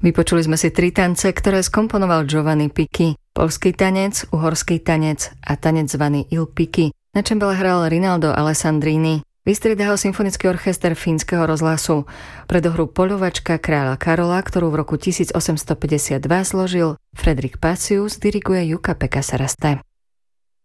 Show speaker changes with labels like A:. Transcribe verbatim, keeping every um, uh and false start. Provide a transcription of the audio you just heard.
A: Vypočuli sme si tri tance, ktoré skomponoval Giovanni Picchi. Poľský tanec, uhorský tanec a tanec zvaný Il Picchi, na čembale hral Rinaldo Alessandrini. Vystriedal ho Symfonický orchester Fínskeho rozhlasu. Pre dohru Poľovačka kráľa Karola, ktorú v roku tisícosemstopäťdesiatdva zložil Fredrik Pacius, diriguje Jukka-Pekka Saraste.